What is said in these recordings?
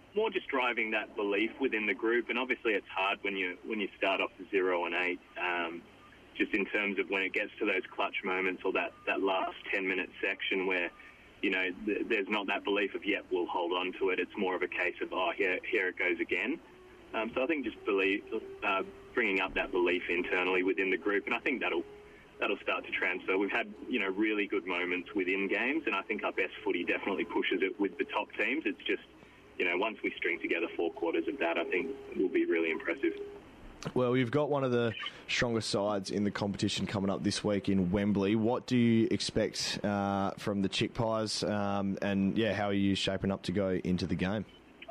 more just driving that belief within the group. And obviously it's hard when you start off 0-8, just in terms of when it gets to those clutch moments or that last 10-minute section where, there's not that belief of, yep, we'll hold on to it. It's more of a case of, here it goes again. So I think just bringing up that belief internally within the group, and I think that'll start to transfer. We've had, really good moments within games, and I think our best footy definitely pushes it with the top teams. It's just, once we string together 4 quarters of that, I think will be really impressive. Well, you've got one of the strongest sides in the competition coming up this week in Wembley. What do you expect from the Chick Pies, and how are you shaping up to go into the game?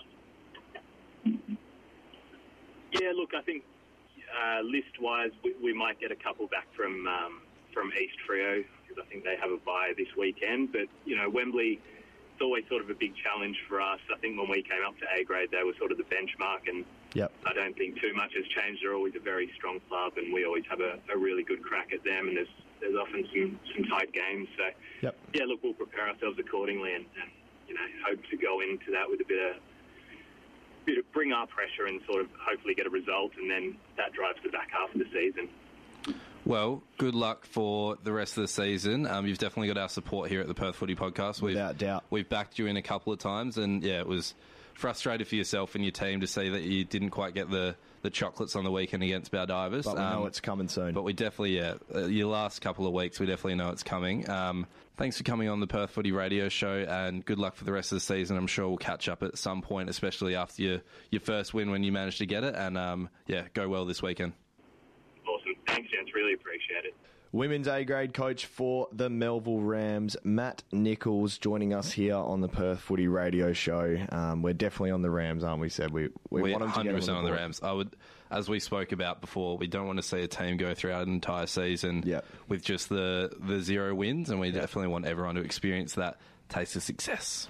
Yeah, look, I think list-wise, we might get a couple back from East Freo, because I think they have a bye this weekend. But, Wembley, it's always sort of a big challenge for us. I think when we came up to A grade, they were sort of the benchmark, and I don't think too much has changed. They're always a very strong club, and we always have a really good crack at them, and there's often some tight games. So, look, we'll prepare ourselves accordingly and hope to go into that with a bit of bring our pressure and sort of hopefully get a result, and then that drives the back half of the season. Well, good luck for the rest of the season. You've definitely got our support here at the Perth Footy Podcast. Without doubt. We've backed you in a couple of times, and it was frustrated for yourself and your team to see that you didn't quite get the chocolates on the weekend against Baldivis. But we know it's coming soon. But we definitely, your last couple of weeks, we definitely know it's coming. Thanks for coming on the Perth Footy Radio Show, and good luck for the rest of the season. I'm sure we'll catch up at some point, especially after your first win when you managed to get it. And, go well this weekend. Awesome. Thanks, gents. Really appreciate it. Women's A-grade coach for the Melville Rams, Matt Nichols, joining us here on the Perth Footy Radio Show. We're definitely on the Rams, aren't we, Seb? We want them to get 100% on the Rams. As we spoke about before, we don't want to see a team go throughout an entire season with just the 0 wins, and we definitely want everyone to experience that taste of success.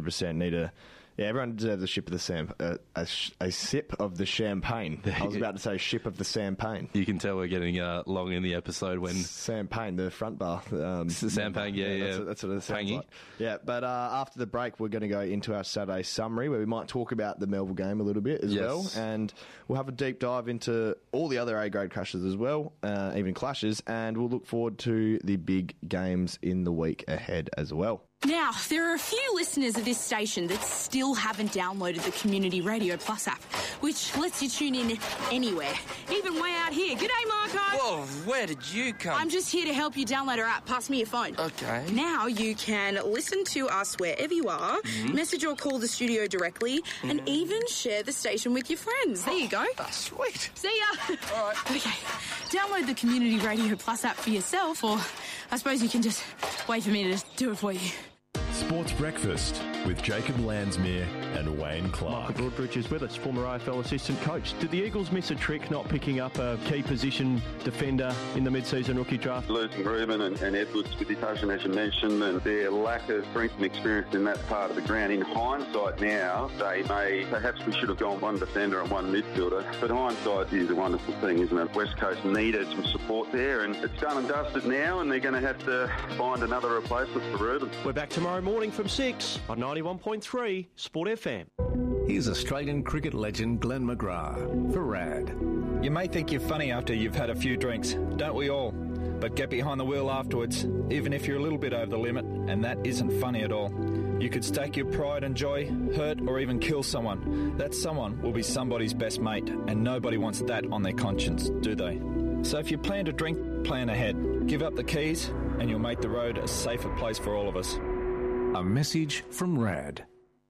100% everyone deserves a sip of the a sip of the champagne. I was about to say ship of the champagne. You can tell we're getting long in the episode when champagne, the front bar. Champagne, that's what it sounds like. Yeah, but after the break, we're going to go into our Saturday summary, where we might talk about the Melville game a little bit as well, and we'll have a deep dive into all the other A-grade clashes as well, even clashes, and we'll look forward to the big games in the week ahead as well. Now, there are a few listeners of this station that still haven't downloaded the Community Radio Plus app, which lets you tune in anywhere, even way out here. G'day, Marco. Whoa, where did you come? I'm just here to help you download our app. Pass me your phone. Okay. Now you can listen to us wherever you are, message or call the studio directly, and even share the station with your friends. There you go. Oh, sweet. See ya. All right. Okay. Download the Community Radio Plus app for yourself, or I suppose you can just wait for me to do it for you. Sports Breakfast with Jacob Landsmere and Wayne Clark. Michael Broadbridge is with us, former AFL assistant coach. Did the Eagles miss a trick not picking up a key position defender in the mid-season rookie draft? Losing Reuben and Edwards with concussion, as you mentioned, and their lack of strength and experience in that part of the ground. In hindsight now, perhaps we should have gone one defender and one midfielder, but hindsight is a wonderful thing, isn't it? West Coast needed some support there, and it's done and dusted now, and they're going to have to find another replacement for Reuben. We're back tomorrow morning from 6 on 91.3 Sport FM. Here's Australian cricket legend Glenn McGrath for RAD. You may think you're funny after you've had a few drinks, don't we all? But get behind the wheel afterwards, even if you're a little bit over the limit, and that isn't funny at all. You could stake your pride and joy, hurt or even kill someone. That someone will be somebody's best mate, and nobody wants that on their conscience, do they? So if you plan to drink, plan ahead. Give up the keys, and you'll make the road a safer place for all of us. A message from RAD.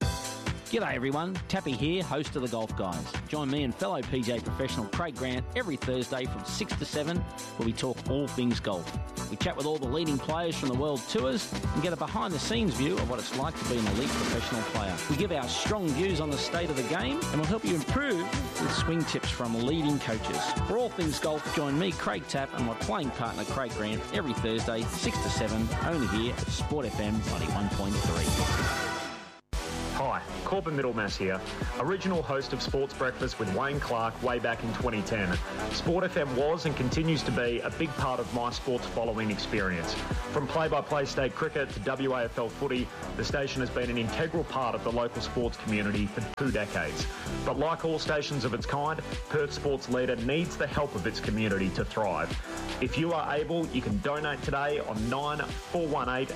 G'day everyone, Tappy here, host of The Golf Guys. Join me and fellow PGA professional Craig Grant every Thursday from 6 to 7 where we talk all things golf. We chat with all the leading players from the world tours and get a behind-the-scenes view of what it's like to be an elite professional player. We give our strong views on the state of the game and we'll help you improve with swing tips from leading coaches. For all things golf, join me, Craig Tapp, and my playing partner Craig Grant every Thursday, 6 to 7, only here at Sport FM 91.3. Hi, Corbin Middlemass here, original host of Sports Breakfast with Wayne Clark way back in 2010. Sport FM was and continues to be a big part of my sports following experience. From play-by-play state cricket to WAFL footy, the station has been an integral part of the local sports community for 2 decades. But like all stations of its kind, Perth Sports Leader needs the help of its community to thrive. If you are able, you can donate today on 9418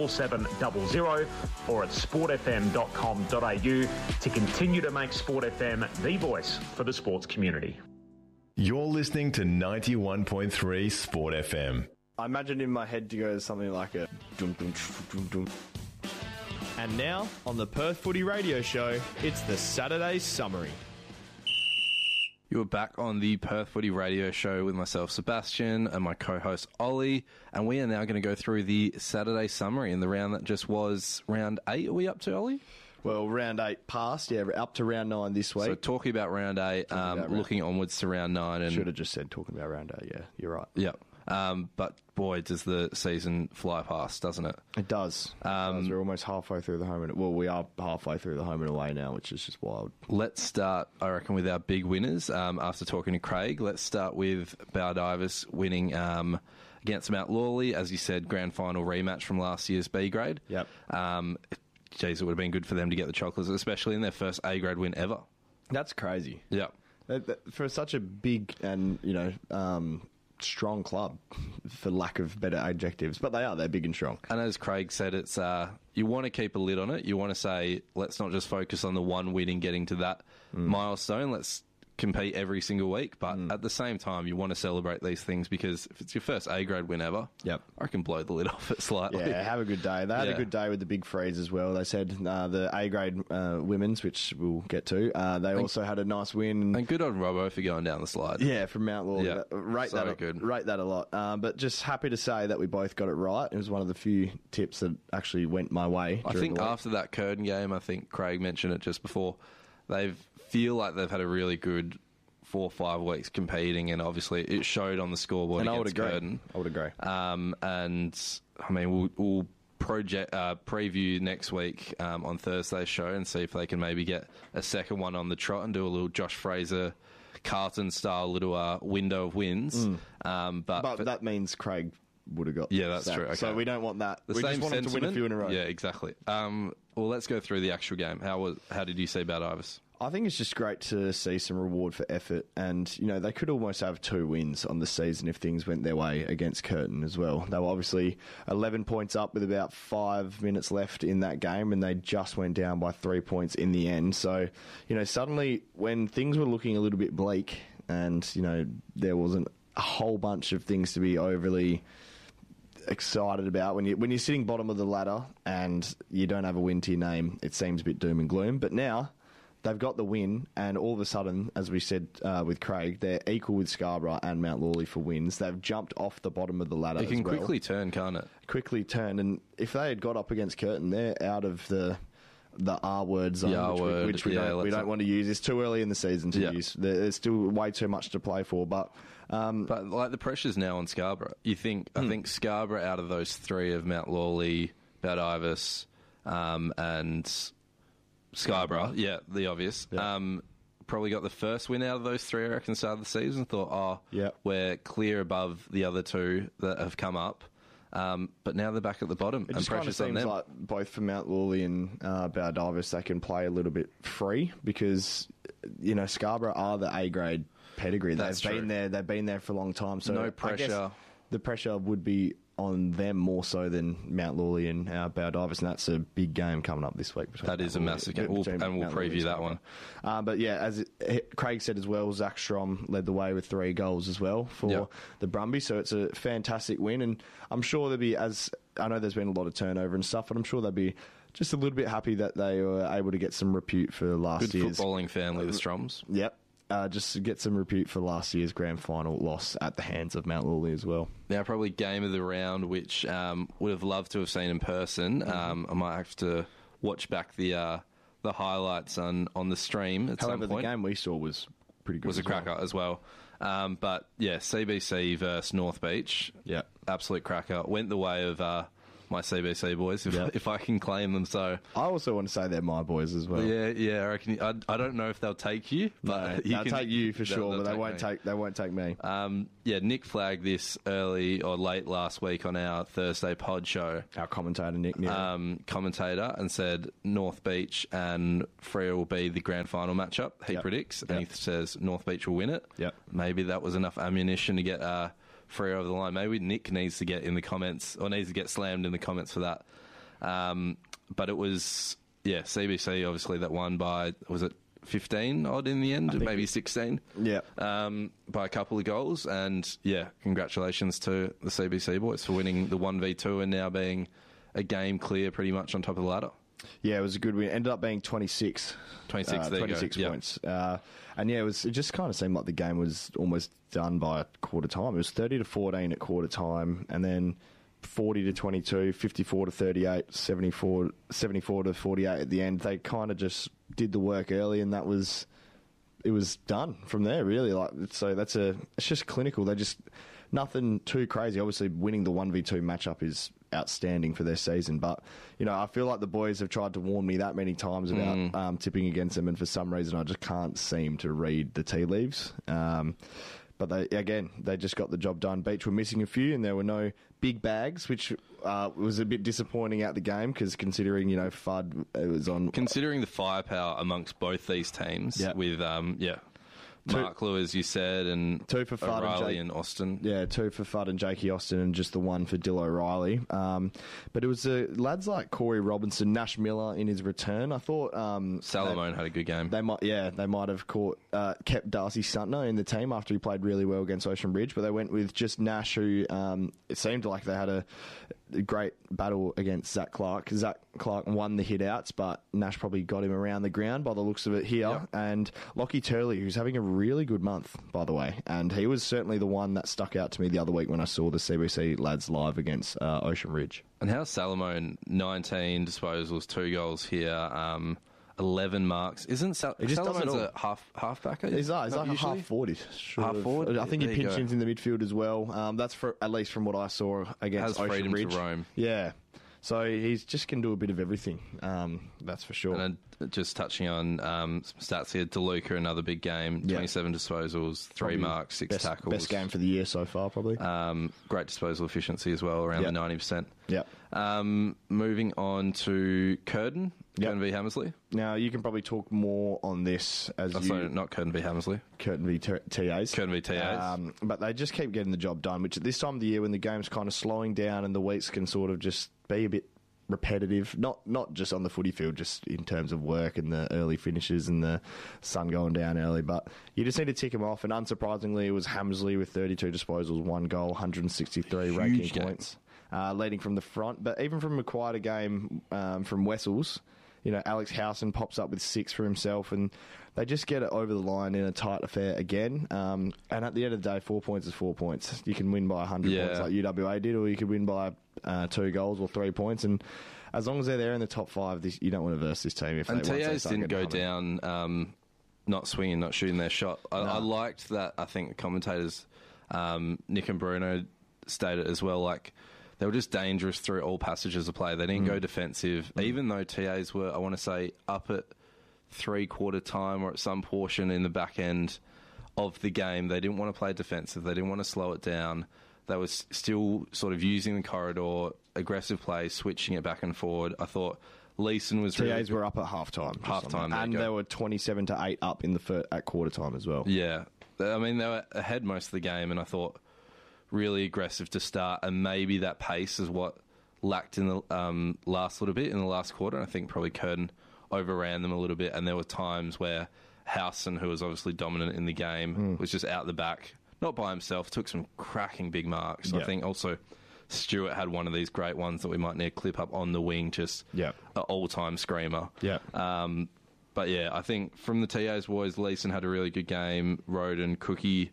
7700 or at sportfm.com.au to continue to make Sport FM the voice for the sports community. You're listening to 91.3 Sport FM. I imagine in my head to go something like a dum dum dum dum. And now, on the Perth Footy Radio Show, it's the Saturday Summary. You are back on the Perth Footy Radio Show with myself, Sebastian, and my co-host, Ollie, and we are now going to go through the Saturday Summary in the round that just was round 8. Are we up to, Ollie? Well, round 8 passed, yeah, up to round 9 this week. So talking about round 8, looking onwards to round 9. And should have just said talking about round 8, yeah, you're right. Yep. But boy, does the season fly past, doesn't it? It does. We're almost halfway through the home and we are halfway through the home and away now, which is just wild. Let's start, I reckon, with our big winners. After talking to Craig, let's start with Baldivis winning against Mount Lawley, as you said, grand final rematch from last year's B grade. Yep. Geez, it would have been good for them to get the chocolates, especially in their first A grade win ever. That's crazy. Yeah. For such a big and strong club, for lack of better adjectives, but they're big and strong. And as Craig said, it's you want to keep a lid on it. You want to say, let's not just focus on the one win and getting to that milestone. Let's compete every single week, but at the same time, you want to celebrate these things because if it's your first A grade win ever, I can blow the lid off it slightly. Yeah, have a good day. They had a good day with the big freeze as well. They said the A grade women's, which we'll get to, they also had a nice win. And good on Robbo for going down the slide. Yeah, from Mount Lawley. Yeah, rate that a lot. But just happy to say that we both got it right. It was one of the few tips that actually went my way. I think after that Curtin game, I think Craig mentioned it just before, they feel like they've had a really good 4 or 5 weeks competing, and obviously it showed on the scoreboard against Curtin. I would agree. And I mean, we'll preview next week on Thursday's show and see if they can maybe get a second one on the trot and do a little Josh Fraser, Carlton style little window of wins. But that means Craig would have got. Yeah, that's true. Okay. So we don't want that. We just want him to win a few in a row. Yeah, exactly. Well, let's go through the actual game. How did you see Baldivis? I think it's just great to see some reward for effort, and they could almost have 2 wins on the season if things went their way against Curtin as well. They were obviously 11 points up with about 5 minutes left in that game, and they just went down by 3 points in the end. So, suddenly when things were looking a little bit bleak, and there wasn't a whole bunch of things to be overly excited about when you're sitting bottom of the ladder and you don't have a win to your name, it seems a bit doom and gloom. But now they've got the win, and all of a sudden, as we said with Craig, they're equal with Scarborough and Mount Lawley for wins. They've jumped off the bottom of the ladder. It can quickly turn, can't it? Quickly turn, and if they had got up against Curtin, they're out of the R word zone, which we don't want to use. It's too early in the season to use. There's still way too much to play for, but like the pressure's now on Scarborough. I think Scarborough out of those 3 of Mount Lawley, Baldivis, and Scarborough, the obvious. Probably got the first win out of those 3, I reckon, start of the season. Thought, we're clear above the other 2 that have come up. But now they're back at the bottom. It just kind of seems like both for Mount Lawley and Baldivis, they can play a little bit free because, Scarborough are the A-grade pedigree. They've been there for a long time. So no pressure. I guess the pressure would be on them more so than Mount Lawley and Baldivis, and that's a big game coming up this week. That is a massive game, and we'll preview that one. But yeah, as Craig said as well, Zach Strom led the way with 3 goals as well for the Brumbies, so it's a fantastic win, and I'm sure they'll be, as I know there's been a lot of turnover and stuff, but I'm sure they'll be just a little bit happy that they were able to get some repute for last year's... Good footballing family, the Stroms. Yep. Just to get some repute for last year's grand final loss at the hands of Mount Lawley as well. Now, probably game of the round, which would have loved to have seen in person. I might have to watch back the highlights on the stream at some point. However, the game we saw was pretty good. Was a cracker as well. But yeah, CBC versus North Beach. Yeah, absolute cracker. Went the way of my CBC boys, if I can claim them. So I also want to say they're my boys as well. Yeah. I reckon. I don't know if they'll take you, but they'll take you for sure. But they won't take me. Nick flagged this early or late last week on our Thursday pod show. Our commentator Nick, and said North Beach and Freo will be the grand final matchup. He predicts, and he says North Beach will win it. Yep. Maybe that was enough ammunition to get Freo over the line. Maybe Nick needs to get in the comments, or needs to get slammed in the comments for that. But it was, CBC obviously that won by, was it 15 odd in the end? Maybe 16? Yeah. By a couple of goals. And, congratulations to the CBC boys for winning the 1v2 and now being a game clear pretty much on top of the ladder. Yeah, it was a good win. Ended up being 26. 26 points. It just kind of seemed like the game was almost done by quarter time. It was 30-14 at quarter time, and then 40-22, 54-38, 74-48 at the end. They kind of just did the work early, and it was done from there, really. It's just clinical. They just, nothing too crazy. Obviously, winning the 1v2 matchup is outstanding for their season, but I feel like the boys have tried to warn me that many times about tipping against them, and for some reason I just can't seem to read the tea leaves. But they just got the job done. Beach were missing a few, and there were no big bags, which was a bit disappointing at the game, because considering FUD was on. Considering the firepower amongst both these teams, with Mark Lewis, you said, and two for Fudd O'Reilly and Austin. Yeah, two for Fudd and Jakey Austin, and just the one for Dill O'Reilly. But it was lads like Corey Robinson, Nash Miller in his return. I thought Salomone had a good game. They might have kept Darcy Suntner in the team after he played really well against Ocean Ridge, but they went with just Nash, who it seemed like they had a great battle against Zach Clark. Zach Clark won the hit-outs, but Nash probably got him around the ground by the looks of it here. Yeah. And Lockie Turley, who's having a really good month, by the way, and he was certainly the one that stuck out to me the other week when I saw the CBC lads live against Ocean Ridge. And how's Salomone? 19 disposals, 2 goals here, 11 marks. Isn't Salomone's a half-backer? He's like a half-forward. Half forward? I think he pinch-ins in the midfield as well. That's at least from what I saw against Ocean freedom Ridge. To roam. Yeah. So he's just can do a bit of everything. That's for sure. And just touching on some stats here, DeLuca, another big game, 27 disposals, 3 marks, 6 tackles. Best game for the year so far, probably. Great disposal efficiency as well, around the 90%. Yeah. Moving on to Curtin v Hammersley. Now, you can probably talk more on this not Curtin v Hammersley. Curtin v TAs. Curtin v TAs. But they just keep getting the job done, which at this time of the year when the game's kind of slowing down and the weeks can sort of just be a bit repetitive, not just on the footy field, just in terms of work and the early finishes and the sun going down early, but you just need to tick them off. And unsurprisingly, it was Hammersley with 32 disposals, 1 goal, 163 ranking points, leading from the front. But even from a quieter game from Wessels, Alex Howson pops up with 6 for himself, and they just get it over the line in a tight affair again. And at the end of the day, 4 points is 4 points. You can win by 100 points like UWA did, or you could win by 2 goals or 3 points. And as long as they're there in the top 5, you don't want to verse this team. And TAs didn't go down not swinging, not shooting their shot. I liked that. I think the commentators, Nick and Bruno, stated as well, like, they were just dangerous through all passages of play. They didn't go defensive, even though TAs were, I want to say, up at 3/4 time or at some portion in the back end of the game. They didn't want to play defensive. They didn't want to slow it down. They were still sort of using the corridor, aggressive play, switching it back and forward. I thought Leeson was TAs were up at half-time. And they were 27-8 up at quarter time as well. Yeah. I mean, they were ahead most of the game, and I thought really aggressive to start, and maybe that pace is what lacked in the last little bit, in the last quarter. I think probably Curtin overran them a little bit, and there were times where Howson, who was obviously dominant in the game, was just out the back, not by himself, took some cracking big marks. I think also Stewart had one of these great ones that we might need to clip up on the wing, just an all-time screamer. But yeah, I think from the TAs boys, Leeson had a really good game. Roden, Cookie,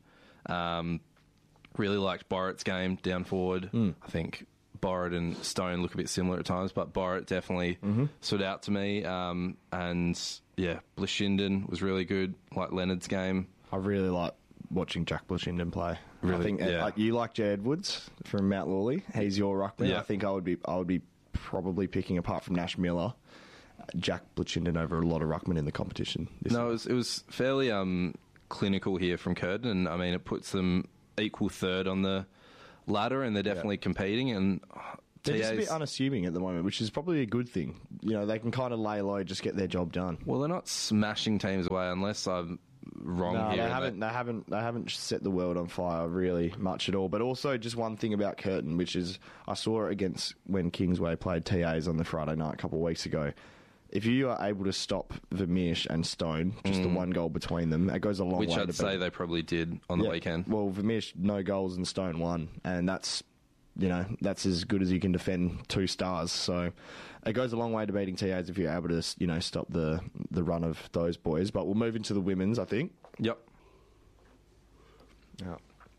really liked Borrett's game down forward. I think Borrett and Stone look a bit similar at times, but Borrett definitely stood out to me. And yeah, Blishinden was really good, like Leonard's game. I really like watching Jack Bluchinden play. Really? I think you like Jay Edwards from Mount Lawley. He's your ruckman. Yeah. I think I would be probably picking, apart from Nash Miller, Jack Bluchinden over a lot of ruckmen in the competition. It was fairly clinical here from Curtin, and I mean it puts them equal third on the ladder, and they're definitely competing. And they're just a bit unassuming at the moment, which is probably a good thing. You know, they can kind of lay low, just get their job done. Well, they're not smashing teams away, unless I'm wrong here. They haven't set the world on fire really much at all. But also, just one thing about Curtin, which is I saw it against when Kingsway played TAs on the Friday night a couple of weeks ago. If you are able to stop Vermeersch and Stone, just the one goal between them, it goes a long way. Which I'd say they probably did on the weekend. Well, Vermeersch, no goals and Stone one, and that's as good as you can defend 2 stars. So it goes a long way to beating TAs if you're able to, stop the run of those boys. But we'll move into the women's, I think. Yep. Yeah.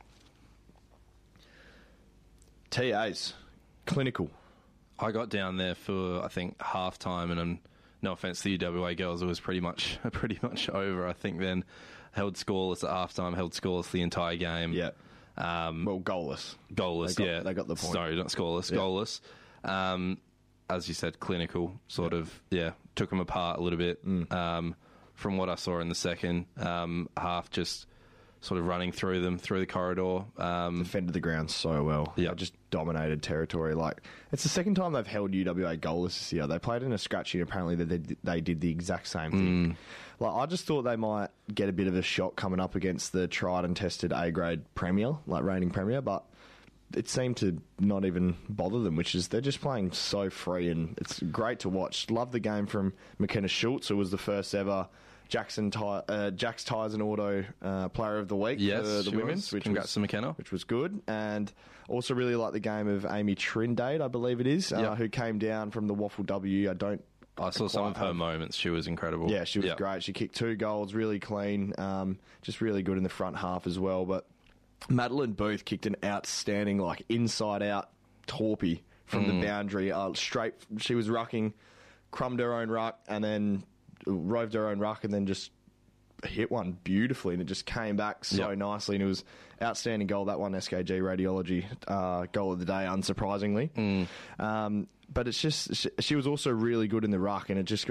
TAs, clinical. I got down there for, I think, half-time, and no offence to the UWA girls, it was pretty much over. I think then held scoreless at half-time, held scoreless the entire game. Yeah. Goalless. Goalless, They got the point. Sorry, not scoreless, yeah. Goalless. As you said, clinical, took them apart a little bit. From what I saw in the second half, just sort of running through them, through the corridor. Defended the ground so well. Yeah. They just dominated territory. It's the second time they've held UWA goalless this year. They played in a scratchy, and apparently they did the exact same thing. I just thought they might get a bit of a shock coming up against the tried and tested A-grade Premier, reigning Premier, but it seemed to not even bother them, which is they're just playing so free, and it's great to watch. Love the game from McKenna Schultz, who was the first ever Jack's Tyres and Auto Player of the Week for the women's. Congrats to McKenna. Which was good. And also really like the game of Amy Trindade, I believe it is, who came down from the Waffle W. I saw some of her moments. She was incredible. Yeah, she was great. She kicked 2 goals, really clean, just really good in the front half as well. But Madeline Booth kicked an outstanding, inside-out torpy from the boundary. Straight, she was rucking, crumbed her own ruck, and then roved her own ruck, and then just hit one beautifully, and it just came back so nicely, and it was outstanding goal. That one, SKG Radiology goal of the day, unsurprisingly. But it's just she was also really good in the ruck, and just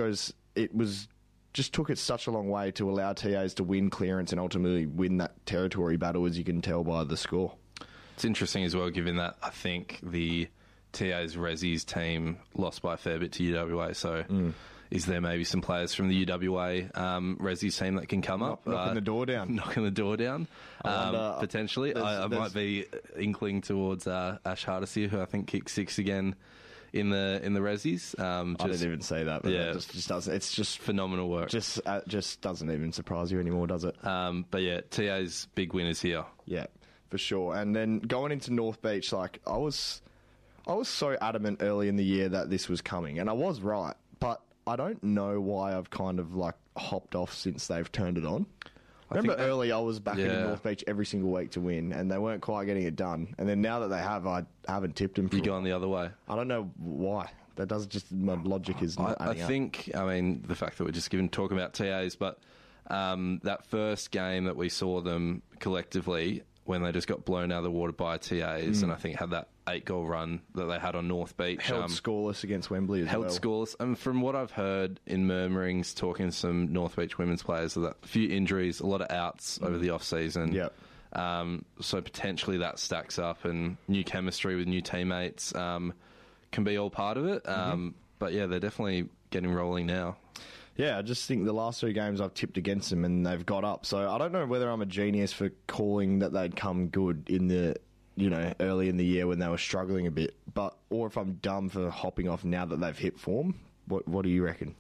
took it such a long way to allow TAs to win clearance and ultimately win that territory battle, as you can tell by the score. It's interesting as well, given that I think the TAs Resi's team lost by a fair bit to UWA, so is there maybe some players from the UWA Resi's team that can come up? Knocking the door down. Knocking the door down, potentially. I might be inkling towards Ash Hardesty, who I think kicked 6 again in the Resi's. I didn't even say that, but it just doesn't. It's just phenomenal work. Just doesn't even surprise you anymore, does it? But yeah, TA's big winners here. Yeah, for sure. And then going into North Beach, I was so adamant early in the year that this was coming, and I was right, but I don't know why I've kind of hopped off since they've turned it on. Remember early I was backing North Beach every single week to win, and they weren't quite getting it done. And then now that they have, I haven't tipped them. You're going the other way. I don't know why. That does just, my logic is not adding up. The fact that we're just talking about TAs, but that first game that we saw them collectively, when they just got blown out of the water by TAs, and I think had that 8-goal run that they had on North Beach. Held scoreless against Wembley as well. Held scoreless. And from what I've heard in murmurings, talking to some North Beach women's players, that a few injuries, a lot of outs over the off-season. Yep. So potentially that stacks up, and new chemistry with new teammates can be all part of it. But yeah, they're definitely getting rolling now. Yeah, I just think the last 2 games I've tipped against them and they've got up. So I don't know whether I'm a genius for calling that they'd come good in the, early in the year when they were struggling a bit, or if I'm dumb for hopping off now that they've hit form. What do you reckon?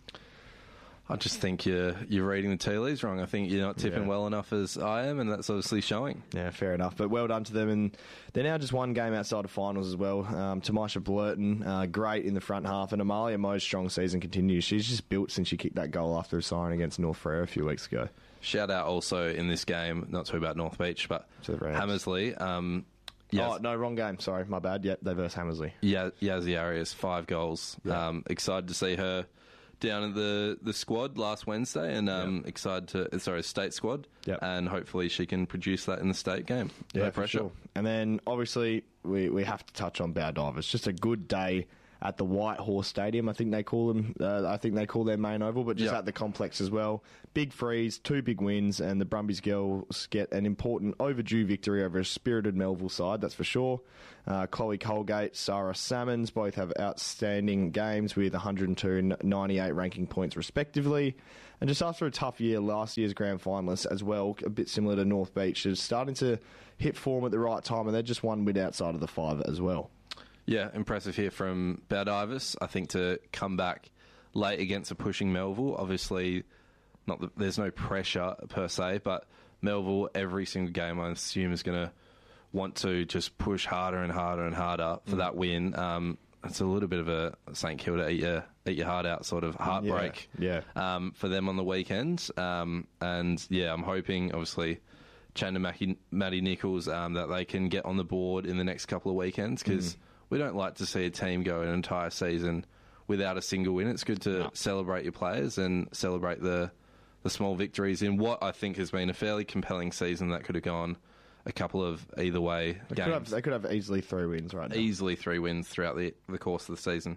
I just think you're reading the tea leaves wrong. I think you're not tipping well enough as I am, and that's obviously showing. Yeah, fair enough. But well done to them. And they're now just one game outside of finals as well. Tamasha Blurton, great in the front half. And Amalia Moe's strong season continues. She's just built since she kicked that goal after a siren against North Frere a few weeks ago. Shout out also in this game, not talking about North Beach, but Hammersley. Oh, no, wrong game. Sorry, my bad. Yep, they versus Hammersley. Yazzie Arias, 5 goals. Excited to see her down at the squad last Wednesday, and excited to state squad, and hopefully she can produce that in the state game. No pressure. Sure. And then obviously we have to touch on Bow Divers. Just a good day at the White Horse Stadium, I think they call them. I think they call their main oval, but just at the complex as well. Big freeze, 2 big wins, and the Brumbies girls get an important overdue victory over a spirited Melville side, that's for sure. Chloe Colgate, Sarah Salmons both have outstanding games with 102 and 98 ranking points respectively. And just after a tough year, last year's grand finalists as well, a bit similar to North Beach, is starting to hit form at the right time, and they're just 1 win outside of the 5 as well. Yeah, impressive here from Bow Divers. I think to come back late against a pushing Melville, obviously there's no pressure per se, but Melville, every single game, I assume, is going to want to just push harder and harder and harder for that win. It's a little bit of a St Kilda eat your heart out sort of heartbreak for them on the weekend. And I'm hoping, obviously, Chandler Maddie Nichols, that they can get on the board in the next couple of weekends, because we don't like to see a team go an entire season without a single win. It's good to celebrate your players and celebrate the small victories in what I think has been a fairly compelling season that could have gone a couple of either way games. They could have easily 3 wins right now. Easily 3 wins throughout the course of the season.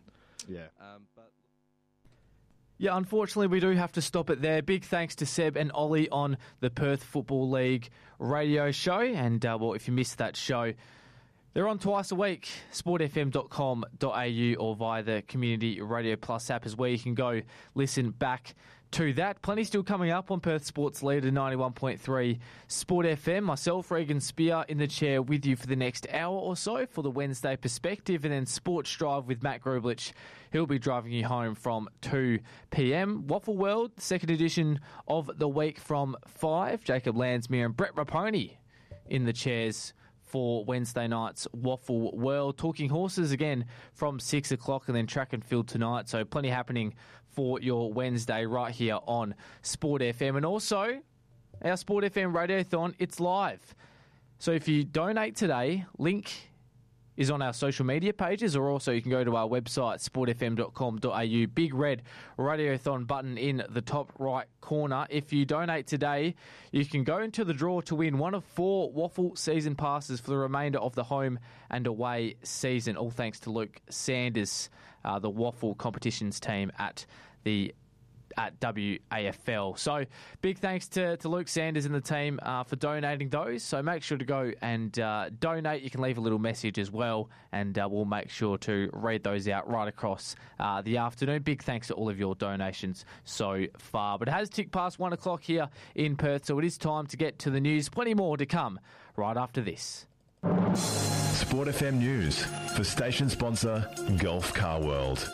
Yeah, unfortunately, we do have to stop it there. Big thanks to Seb and Ollie on the Perth Football League radio show. And, if you missed that show, they're on twice a week, sportfm.com.au or via the Community Radio Plus app is where you can go listen back to that. Plenty still coming up on Perth Sports Leader 91.3 Sport FM. Myself, Regan Spear, in the chair with you for the next hour or so for the Wednesday perspective, and then Sports Drive with Matt Grublich. He'll be driving you home from 2 p.m. Waffle World, second edition of the week from 5. Jacob Landsmere and Brett Raponi in the chairs for Wednesday night's Waffle World. Talking horses again from 6 o'clock, and then track and field tonight. So plenty happening for your Wednesday right here on Sport FM. And also, our Sport FM Radiothon, it's live. So if you donate today, link is on our social media pages, or also you can go to our website, sportfm.com.au. Big red Radiothon button in the top right corner. If you donate today, you can go into the draw to win one of 4 Waffle season passes for the remainder of the home and away season. All thanks to Luke Sanders, the Waffle competitions team at WAFL. So big thanks to Luke Sanders and the team for donating those. So make sure to go and donate. You can leave a little message as well, and we'll make sure to read those out right across the afternoon. Big thanks to all of your donations so far. But it has ticked past 1 o'clock here in Perth, so it is time to get to the news. Plenty more to come right after this. Sport FM News for station sponsor Gulf Car World.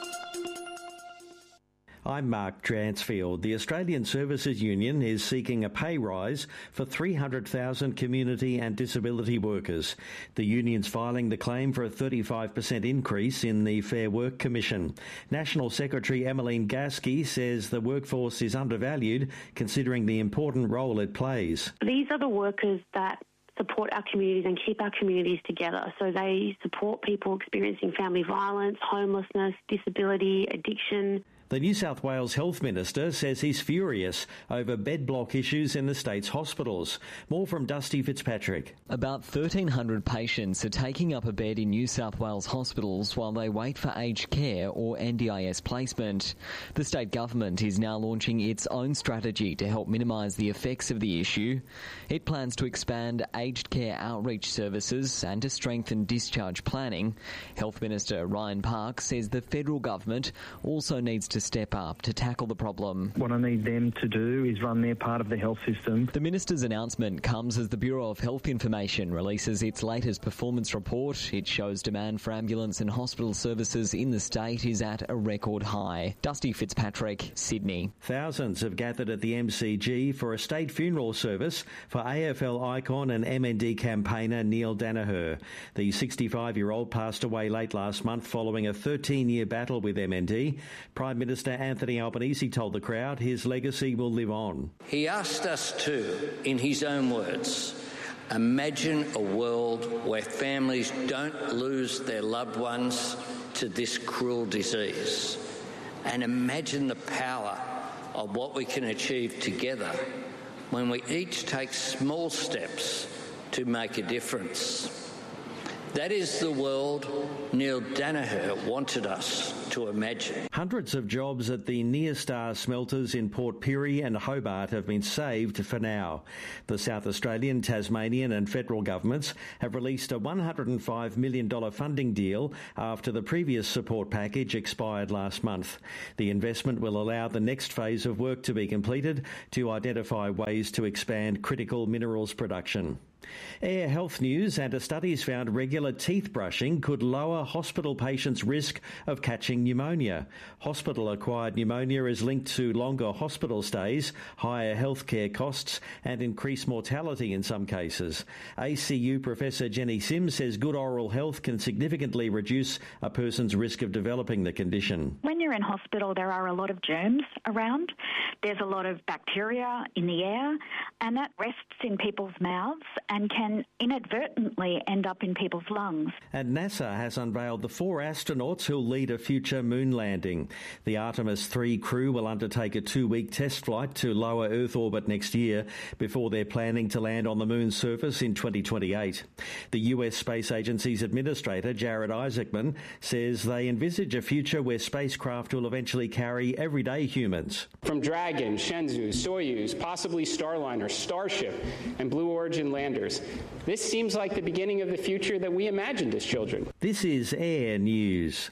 I'm Mark Dransfield. The Australian Services Union is seeking a pay rise for 300,000 community and disability workers. The union's filing the claim for a 35% increase in the Fair Work Commission. National Secretary Emmeline Gasky says the workforce is undervalued considering the important role it plays. These are the workers that support our communities and keep our communities together. So they support people experiencing family violence, homelessness, disability, addiction. The New South Wales Health Minister says he's furious over bed block issues in the state's hospitals. More from Dusty Fitzpatrick. About 1,300 patients are taking up a bed in New South Wales hospitals while they wait for aged care or NDIS placement. The state government is now launching its own strategy to help minimise the effects of the issue. It plans to expand aged care outreach services and to strengthen discharge planning. Health Minister Ryan Park says the federal government also needs to step up to tackle the problem. What I need them to do is run their part of the health system. The minister's announcement comes as the Bureau of Health Information releases its latest performance report. It shows demand for ambulance and hospital services in the state is at a record high. Dusty Fitzpatrick, Sydney. Thousands have gathered at the MCG for a state funeral service for AFL icon and MND campaigner Neil Danaher. The 65-year-old passed away late last month following a 13-year battle with MND. Prime Minister Anthony Albanese told the crowd his legacy will live on. He asked us to, in his own words, imagine a world where families don't lose their loved ones to this cruel disease. and imagine the power of what we can achieve together when we each take small steps to make a difference. That is the world Neil Danaher wanted us to imagine. Hundreds of jobs at the Neostar smelters in Port Pirie and Hobart have been saved for now. The South Australian, Tasmanian and federal governments have released a $105 million funding deal after the previous support package expired last month. The investment will allow the next phase of work to be completed to identify ways to expand critical minerals production. Air health news, and a study's found regular teeth brushing could lower hospital patients' risk of catching pneumonia. Hospital-acquired pneumonia is linked to longer hospital stays, higher healthcare costs and increased mortality in some cases. ACU Professor Jenny Sims says good oral health can significantly reduce a person's risk of developing the condition. When you're in hospital, there are a lot of germs around. There's a lot of bacteria in the air, and that rests in people's mouths and can inadvertently end up in people's lungs. And NASA has unveiled the 4 astronauts who'll lead a future moon landing. The Artemis 3 crew will undertake a 2-week test flight to lower Earth orbit next year before they're planning to land on the moon's surface in 2028. The US Space Agency's administrator, Jared Isaacman, says they envisage a future where spacecraft will eventually carry everyday humans. From Dragon, Shenzhou, Soyuz, possibly Starliner, Starship, and Blue Origin landers. This seems like the beginning of the future that we imagined as children. This is Air News.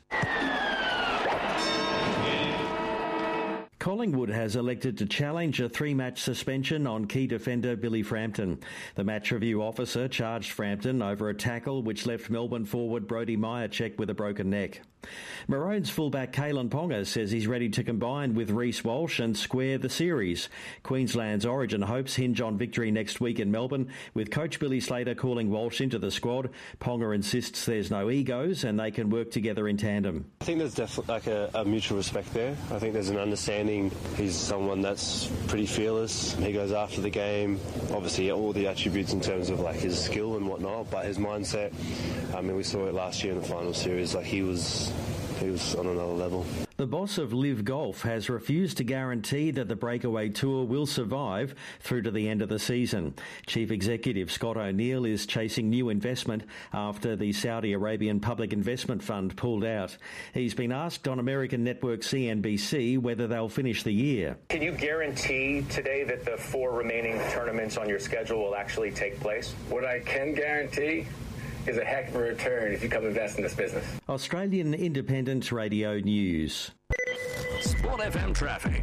Collingwood has elected to challenge a 3-match suspension on key defender Billy Frampton. The match review officer charged Frampton over a tackle which left Melbourne forward Brodie Myercheck with a broken neck. Maroons fullback Kalen Ponga says he's ready to combine with Reece Walsh and square the series. Queensland's Origin hopes hinge on victory next week in Melbourne, with coach Billy Slater calling Walsh into the squad. Ponga insists there's no egos and they can work together in tandem. I think there's definitely a mutual respect there. I think there's an understanding. He's someone that's pretty fearless. He goes after the game. Obviously, all the attributes in terms of his skill and whatnot, but his mindset. I mean, we saw it last year in the final series. He was on another level. The boss of Live Golf has refused to guarantee that the Breakaway Tour will survive through to the end of the season. Chief Executive Scott O'Neill is chasing new investment after the Saudi Arabian Public Investment Fund pulled out. He's been asked on American network CNBC whether they'll finish the year. Can you guarantee today that the 4 remaining tournaments on your schedule will actually take place? What I can guarantee is a heck of a return if you come invest in this business. Australian Independent Radio News. Sport FM traffic.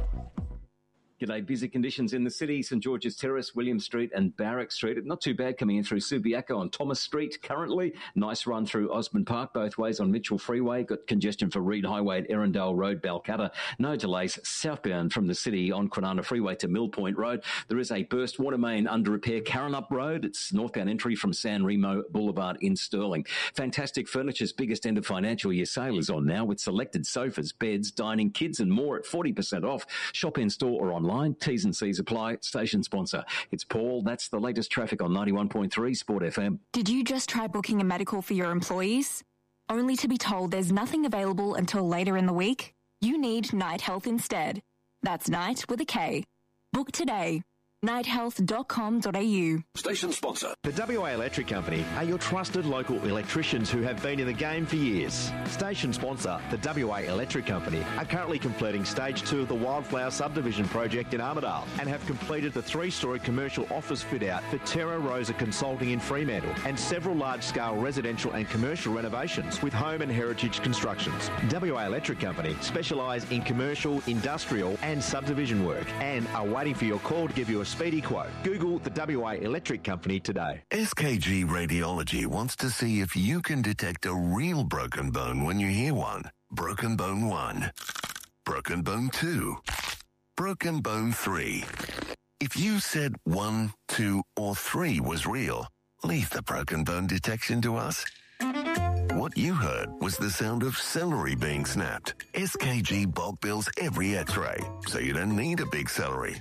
G'day. Busy conditions in the city. St George's Terrace, William Street and Barrack Street. Not too bad coming in through Subiaco on Thomas Street currently. Nice run through Osborne Park both ways on Mitchell Freeway. Got congestion for Reed Highway at Erindale Road, Balcatta. No delays southbound from the city on Kwinana Freeway to Mill Point Road. There is a burst water main under repair Karrinyup Road. It's northbound entry from San Remo Boulevard in Stirling. Fantastic Furniture's biggest end of financial year sale is on now with selected sofas, beds, dining, kids and more at 40% off. Shop in store or online. T's and C's apply. Station sponsor. It's Paul. That's the latest traffic on 91.3 Sport FM. Did you just try booking a medical for your employees? Only to be told there's nothing available until later in the week? You need Night Health instead. That's Night with a K. Book today. nighthealth.com.au. Station sponsor. The WA Electric Company are your trusted local electricians who have been in the game for years. Station sponsor, the WA Electric Company, are currently completing Stage 2 of the Wildflower Subdivision project in Armidale and have completed the 3-storey commercial office fit-out for Terra Rosa Consulting in Fremantle and several large-scale residential and commercial renovations with home and heritage constructions. WA Electric Company specialise in commercial, industrial and subdivision work and are waiting for your call to give you a speedy quote. Google the WA Electric Company today. SKG Radiology wants to see if you can detect a real broken bone when you hear one. Broken bone 1. Broken bone 2. Broken bone 3. If you said 1, 2 or 3 was real, leave the broken bone detection to us. What you heard was the sound of celery being snapped. SKG bulk bills every x-ray, so you don't need a big salary.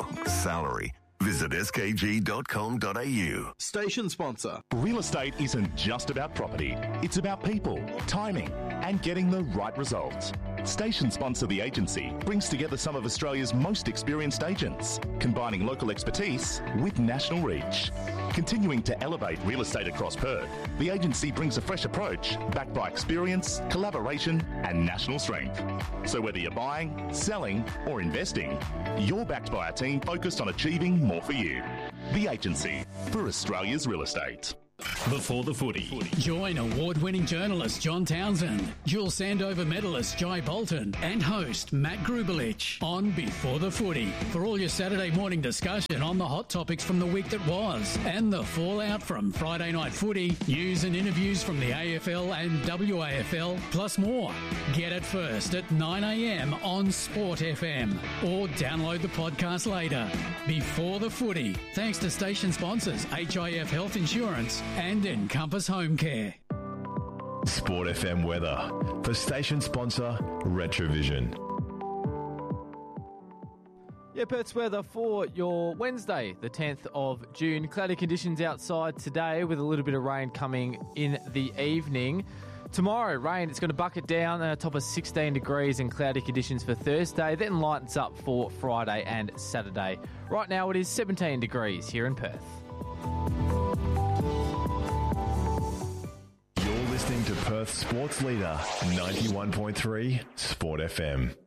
Visit skg.com.au. Station sponsor. Real estate isn't just about property. It's about people, timing, and getting the right results. Station sponsor The Agency brings together some of Australia's most experienced agents, combining local expertise with national reach. Continuing to elevate real estate across Perth, The Agency brings a fresh approach backed by experience, collaboration and national strength. So whether you're buying, selling or investing, you're backed by a team focused on achieving more for you. The Agency, for Australia's real estate. Before the Footy. Join award-winning journalist John Townsend, dual Sandover medalist Jai Bolton and host Matt Grubelich on Before the Footy for all your Saturday morning discussion on the hot topics from the week that was and the fallout from Friday night footy, news and interviews from the AFL and WAFL, plus more. Get it first at 9 a.m. on Sport FM or download the podcast later. Before the Footy, thanks to station sponsors HIF Health Insurance and Encompass Home Care. Sport FM weather for station sponsor Retrovision. Yeah, Perth's weather for your Wednesday, the 10th of June. Cloudy conditions outside today with a little bit of rain coming in the evening. Tomorrow, rain, it's going to bucket down at a top of 16 degrees and cloudy conditions for Thursday, then lightens up for Friday and Saturday. Right now it is 17 degrees here in Perth. You're listening to Perth Sports Leader 91.3 Sport FM.